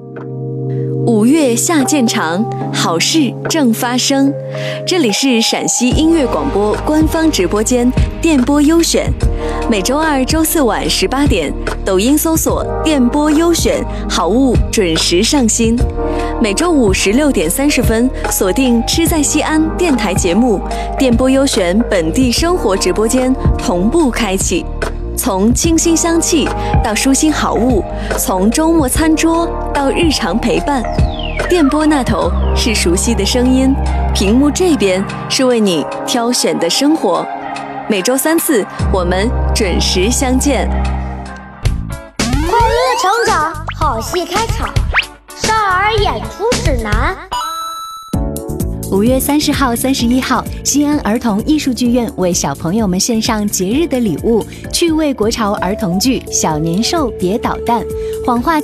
5月下渐长，好事正发生。这里是陕西音乐广播官方直播间电波优选，每周2、周4晚18点，抖音搜索电波优选，好物准时上新。每周5 16点30分，锁定吃在西安电台节目，电波优选本地生活直播间同步开启。从清新香气到舒心好物，从周末餐桌到日常陪伴，电波那头是熟悉的声音，屏幕这边是为你挑选的生活。每周3次，我们准时相见。 快乐成长，好戏开场，少儿演出指南。 5月30号、31号，西安儿童艺术剧院为小朋友们献上节日的礼物——趣味国潮儿童剧《小年兽别捣蛋》，谎话